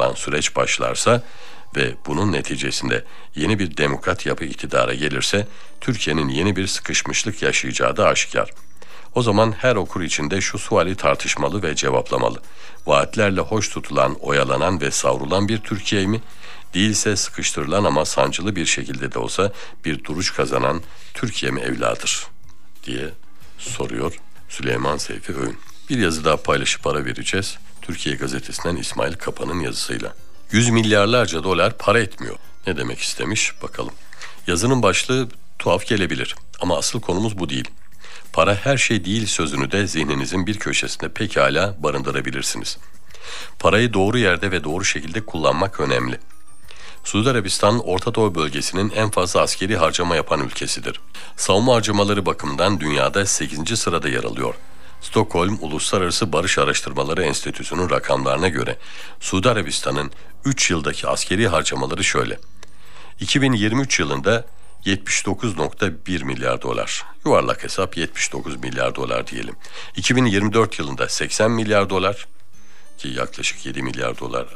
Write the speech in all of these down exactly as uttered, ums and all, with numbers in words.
olan süreç başlarsa ve bunun neticesinde yeni bir demokrat yapı iktidara gelirse Türkiye'nin yeni bir sıkışmışlık yaşayacağı da aşikar. O zaman her okur içinde şu suali tartışmalı ve cevaplamalı. Vaatlerle hoş tutulan, oyalanan ve savrulan bir Türkiye mi? Değilse sıkıştırılan ama sancılı bir şekilde de olsa bir duruş kazanan Türkiye mi evladır? Diye soruyor Süleyman Seyfi Öğün. Bir yazı daha paylaşıp ara vereceğiz. Türkiye Gazetesi'nden İsmail Kapan'ın yazısıyla. Yüz milyarlarca dolar para etmiyor. Ne demek istemiş bakalım. Yazının başlığı tuhaf gelebilir ama asıl konumuz bu değil. Para her şey değil sözünü de zihninizin bir köşesinde pekala barındırabilirsiniz. Parayı doğru yerde ve doğru şekilde kullanmak önemli. Suudi Arabistan, Orta Doğu bölgesinin en fazla askeri harcama yapan ülkesidir. Savunma harcamaları bakımından dünyada sekizinci sırada yer alıyor. Stockholm Uluslararası Barış Araştırmaları Enstitüsü'nün rakamlarına göre Suudi Arabistan'ın üç yıldaki askeri harcamaları şöyle. iki bin yirmi üç yılında yetmiş dokuz virgül bir milyar dolar. Yuvarlak hesap yetmiş dokuz milyar dolar diyelim. iki bin yirmi dört yılında seksen milyar dolar ki yaklaşık yedi milyar dolar,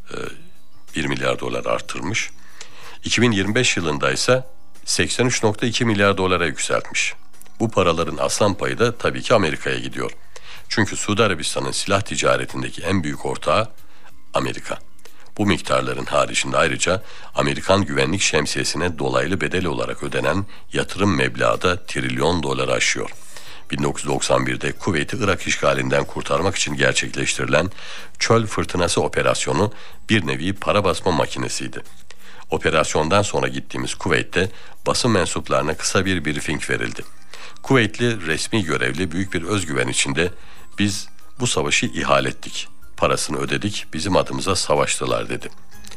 bir milyar dolar artırmış. iki bin yirmi beş yılında ise seksen üç virgül iki milyar dolara yükseltmiş. Bu paraların aslan payı da tabii ki Amerika'ya gidiyor. Çünkü Suudi Arabistan'ın silah ticaretindeki en büyük ortağı Amerika. Bu miktarların haricinde ayrıca Amerikan güvenlik şemsiyesine dolaylı bedel olarak ödenen yatırım meblağı da trilyon doları aşıyor. bin dokuz yüz doksan birde Kuveyt'i Irak işgalinden kurtarmak için gerçekleştirilen Çöl Fırtınası operasyonu bir nevi para basma makinesiydi. Operasyondan sonra gittiğimiz Kuveyt'te basın mensuplarına kısa bir briefing verildi. Kuveytli resmi görevli büyük bir özgüven içinde biz bu savaşı ihale ettik, parasını ödedik, bizim adımıza savaştılar dedi.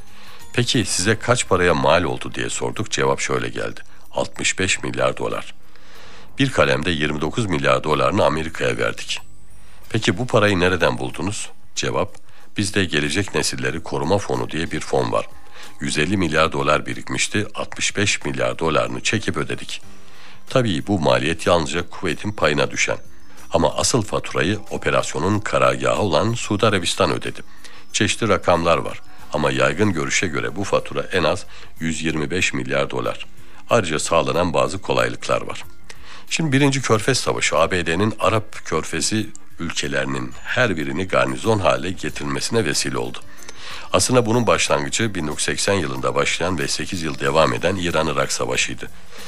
Peki size kaç paraya mal oldu diye sorduk, cevap şöyle geldi. altmış beş milyar dolar. Bir kalemde yirmi dokuz milyar dolarını Amerika'ya verdik. Peki bu parayı nereden buldunuz? Cevap, bizde Gelecek Nesilleri Koruma Fonu diye bir fon var. yüz elli milyar dolar birikmişti, altmış beş milyar dolarını çekip ödedik. Tabii bu maliyet yalnızca Kuveyt'in payına düşen. Ama asıl faturayı operasyonun karargahı olan Suudi Arabistan ödedi. Çeşitli rakamlar var ama yaygın görüşe göre bu fatura en az yüz yirmi beş milyar dolar. Ayrıca sağlanan bazı kolaylıklar var. Şimdi birinci Körfez Savaşı A B D'nin Arap Körfezi ülkelerinin her birini garnizon hale getirilmesine vesile oldu. Aslında bunun başlangıcı bin dokuz yüz seksen yılında başlayan ve sekiz yıl devam eden İran-Irak Savaşı'ydı.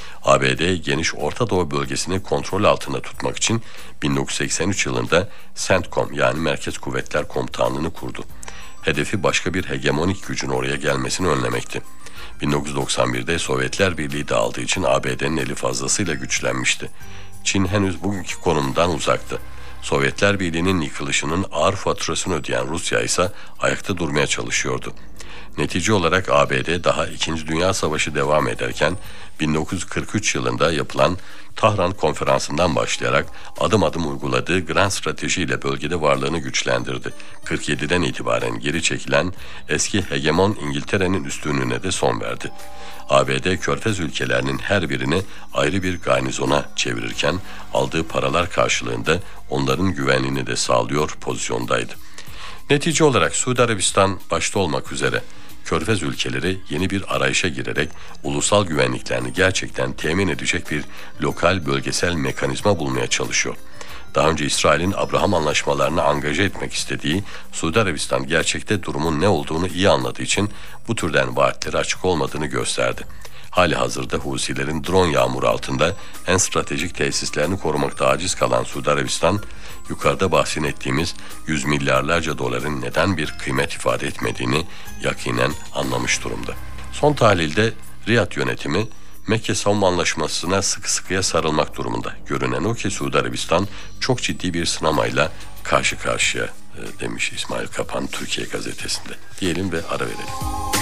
A B D geniş Orta Doğu bölgesini kontrol altında tutmak için bin dokuz yüz seksen üç yılında CENTCOM yani Merkez Kuvvetler Komutanlığı'nı kurdu. Hedefi başka bir hegemonik gücün oraya gelmesini önlemekti. bin dokuz yüz doksan birde Sovyetler Birliği dağıldığı için A B D'nin eli fazlasıyla güçlenmişti. Çin henüz bugünkü konumundan uzaktı. Sovyetler Birliği'nin yıkılışının ağır faturasını ödeyen Rusya ise ayakta durmaya çalışıyordu. Netice olarak A B D daha İkinci Dünya Savaşı devam ederken bin dokuz yüz kırk üç yılında yapılan Tahran Konferansı'ndan başlayarak adım adım uyguladığı Grand Strateji ile bölgede varlığını güçlendirdi. kırk yediden itibaren geri çekilen eski hegemon İngiltere'nin üstünlüğüne de son verdi. A B D Körfez ülkelerinin her birini ayrı bir garnizona çevirirken aldığı paralar karşılığında onların güvenliğini de sağlıyor pozisyondaydı. Netice olarak Suudi Arabistan başta olmak üzere Körfez ülkeleri yeni bir arayışa girerek ulusal güvenliklerini gerçekten temin edecek bir lokal bölgesel mekanizma bulmaya çalışıyor. Daha önce İsrail'in Abraham anlaşmalarını angaje etmek istediği Suudi Arabistan gerçekte durumun ne olduğunu iyi anladığı için bu türden vaatleri açık olmadığını gösterdi. Hali hazırda Husilerin drone yağmuru altında en stratejik tesislerini korumakta aciz kalan Suudi Arabistan, yukarıda bahsettiğimiz yüz milyarlarca doların neden bir kıymet ifade etmediğini yakinen anlamış durumda. Son tahlilde Riyad yönetimi Mekke Savunma Anlaşması'na sıkı sıkıya sarılmak durumunda. Görünen o ki Suudi Arabistan çok ciddi bir sınamayla karşı karşıya demiş İsmail Kapan Türkiye Gazetesi'nde. Diyelim ve ara verelim.